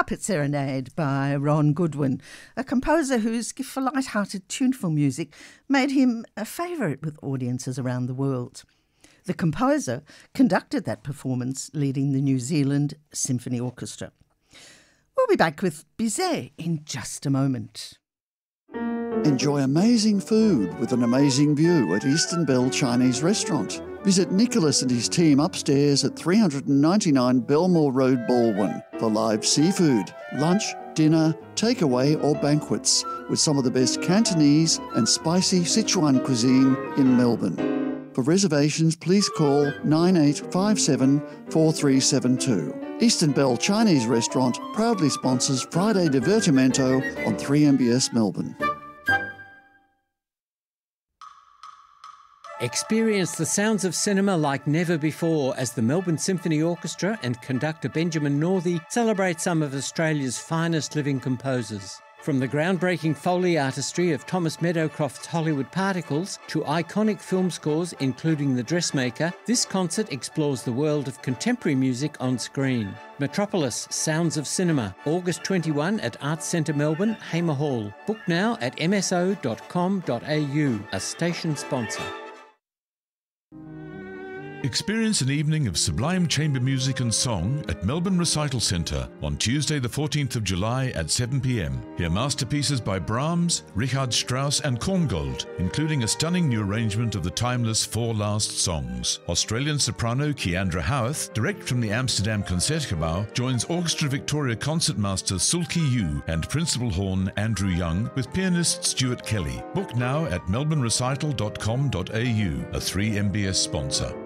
Carpet Serenade by Ron Goodwin, a composer whose gift for light-hearted, tuneful music made him a favourite with audiences around the world. The composer conducted that performance, leading the New Zealand Symphony Orchestra. We'll be back with Bizet in just a moment. Enjoy amazing food with an amazing view at Eastern Bell Chinese Restaurant. Visit Nicholas and his team upstairs at 399 Belmore Road, Baldwin for live seafood, lunch, dinner, takeaway or banquets with some of the best Cantonese and spicy Sichuan cuisine in Melbourne. For reservations, please call 9857 4372. Eastern Bell Chinese Restaurant proudly sponsors Friday Divertimento on 3MBS Melbourne. Experience the sounds of cinema like never before as the Melbourne Symphony Orchestra and conductor Benjamin Northey celebrate some of Australia's finest living composers. From the groundbreaking Foley artistry of Thomas Meadowcroft's Hollywood Particles to iconic film scores including The Dressmaker, this concert explores the world of contemporary music on screen. Metropolis Sounds of Cinema, August 21 at Arts Centre Melbourne, Hamer Hall. Book now at mso.com.au, a station sponsor. Experience an evening of sublime chamber music and song at Melbourne Recital Centre on Tuesday the 14th of July at 7 p.m. Hear masterpieces by Brahms, Richard Strauss and Korngold, including a stunning new arrangement of the timeless Four Last Songs. Australian soprano Keandra Howarth, direct from the Amsterdam Concertgebouw, joins Orchestra Victoria concertmaster Sulki Yu and principal horn Andrew Young with pianist Stuart Kelly. Book now at melbournerecital.com.au, a 3MBS sponsor.